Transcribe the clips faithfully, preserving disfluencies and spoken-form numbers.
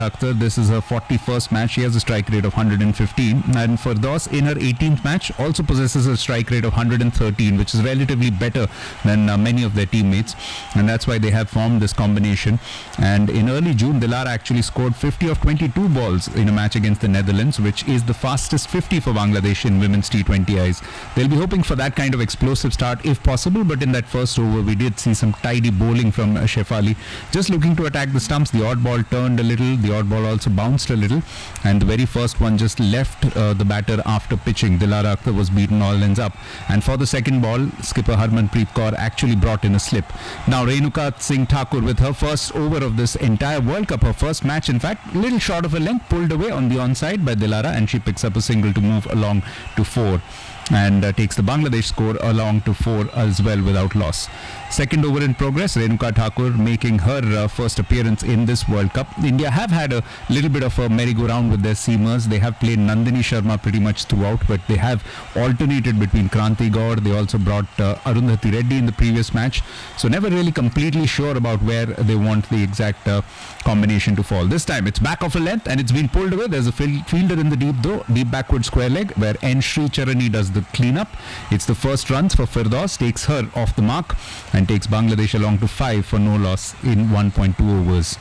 Akhtar. This is her forty-first match. She has a strike rate of one hundred fifteen. And Firdaus, in her eighteenth match, also possesses a strike rate of one hundred thirteen, which is relatively better than uh, many of their teammates. And that's why they have formed this combination. And in early June, Dilara actually scored fifty of twenty-two balls in a match against the Netherlands, which is the fastest fifty for Bangladesh in women's T twenty Is. They'll be hoping for that kind of explosive start if possible, but in that first over, we did see some tidy bowling from uh, Shefali. Just looking to attack the stumps, the odd ball turned a little, the odd ball also bounced a little, and the very first one just left uh, the batter after pitching. Dilara Akhtar was beaten all ends up, and for the second ball, skipper Harmanpreet Kaur actually brought in a slip. Now Renuka Singh Thakur, with her first over of this entire World Cup, her first match in fact, little short of a length, pulled away on the onside by Dilara, and she picks up a single to move along to four. And uh, takes the Bangladesh score along to four as well without loss. Second over in progress, Renuka Thakur making her uh, first appearance in this World Cup. India have had a little bit of a merry-go-round with their seamers. They have played Nandini Sharma pretty much throughout, but they have alternated between Kranti Gaur. They also brought uh, Arundhati Reddy in the previous match. So never really completely sure about where they want the exact uh, combination to fall. This time it's back off a length and it's been pulled away. There's a fil- fielder in the deep though, deep backward square leg, where N. Sri Charani does the cleanup. It's the first runs for Firdaus, takes her off the mark and takes Bangladesh along to five for no loss in one point two overs.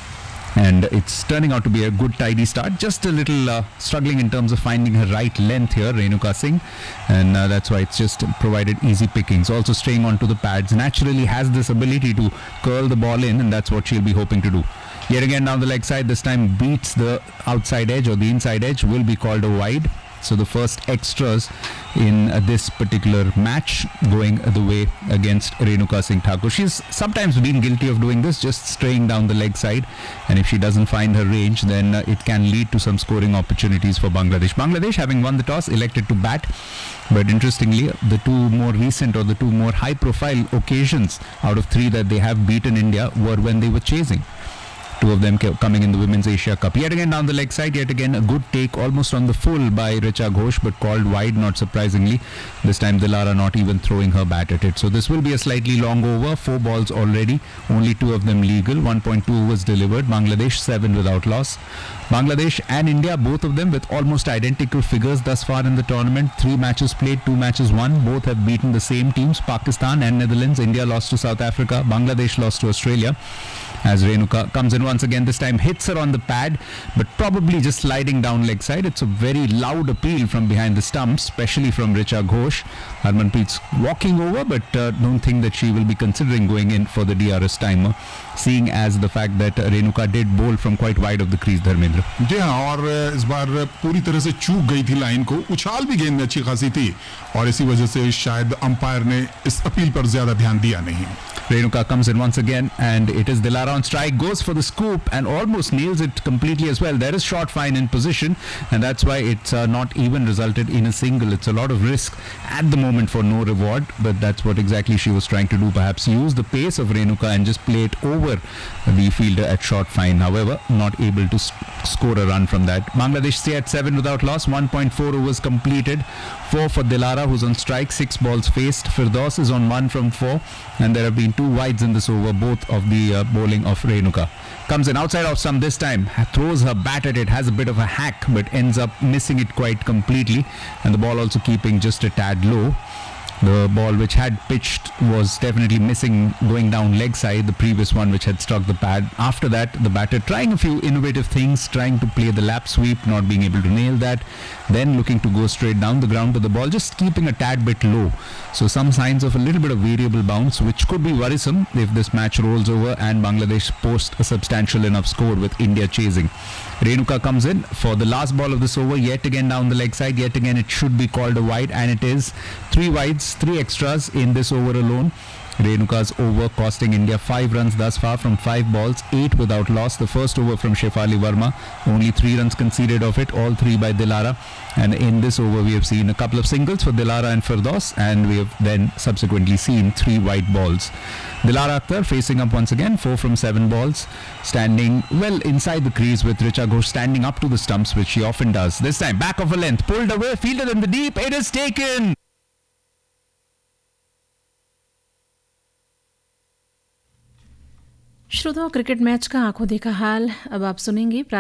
And it's turning out to be a good tidy start. Just a little uh, struggling in terms of finding her right length here, Renuka Singh, and uh, that's why it's just provided easy pickings. Also straying onto the pads, naturally has this ability to curl the ball in, and that's what she'll be hoping to do. Yet again down the leg side, this time beats the outside edge or the inside edge, will be called a wide. So the first extras in uh, this particular match going the way against Renuka Singh Thakur. She's sometimes been guilty of doing this, just straying down the leg side, and if she doesn't find her range, then uh, it can lead to some scoring opportunities for Bangladesh. Bangladesh, having won the toss, elected to bat, but interestingly, the two more recent or the two more high profile occasions out of three that they have beaten India were when they were chasing. Two of them coming in the Women's Asia Cup. Yet again down the leg side, yet again a good take almost on the full by Richa Ghosh, but called wide, not surprisingly. This time Dilara not even throwing her bat at it. So this will be a slightly long over. Four balls already, only two of them legal. one point two overs delivered. Bangladesh seven without loss. Bangladesh and India, both of them with almost identical figures thus far in the tournament. Three matches played, two matches won. Both have beaten the same teams, Pakistan and Netherlands. India lost to South Africa. Bangladesh lost to Australia. As Renuka comes in once again, this time hits her on the pad, but probably just sliding down leg side. It's a very loud appeal from behind the stumps, especially from Richa Ghosh. Harmanpreet's walking over, but uh, don't think that she will be considering going in for the D R S timer, seeing as the fact that uh, Renuka did bowl from quite wide of the crease, Dharmendra. जी हाँ, और इस बार पूरी तरह से चूक गई थी line को, उछाल भी गेंद में अच्छी खासी थी, और इसी वजह से शायद अंपायर ने इस अपील पर ज्यादा ध्यान दिया नहीं. Renuka comes in once again, and it is Dilara on strike, goes for the scoop and almost nails it completely as well. There is short fine in position, and that's why it's uh, not even resulted in a single. It's a lot of risk at the moment for no reward, but that's what exactly she was trying to do, perhaps use the pace of Renuka and just play it over the fielder at short fine. However, not able to s- score a run from that. Bangladesh stay at seven without loss. one point four overs completed. Four for Dilara, who's on strike. Six balls faced. Firdaus is on one from four, and there have been two wides in this over, both of the uh, bowling of Renuka. Comes in outside off some this time, throws her bat at it, has a bit of a hack, but ends up missing it quite completely, and the ball also keeping just a tad low. The ball which had pitched was definitely missing going down leg side, the previous one which had struck the pad. After that, the batter trying a few innovative things, trying to play the lap sweep, not being able to nail that, then looking to go straight down the ground, but the ball just keeping a tad bit low. So some signs of a little bit of variable bounce, which could be worrisome if this match rolls over and Bangladesh post a substantial enough score with India chasing. Renuka comes in for the last ball of this over, yet again down the leg side, yet again it should be called a wide, and it is. Three wides, three extras in this over alone. Renuka's over costing India five runs thus far from five balls, eight without loss. The first over from Shefali Verma, only three runs conceded of it, all three by Dilara. And in this over, we have seen a couple of singles for Dilara and Firdaus, and we have then subsequently seen three white balls. Dilara Akhtar facing up once again, four from seven balls, standing well inside the crease with Richa Ghosh standing up to the stumps, which she often does. This time, back of a length, pulled away, fielded in the deep, it is taken! श्रोताओं, cricket match का आंखों देखा हाल अब आप सुनेंगे।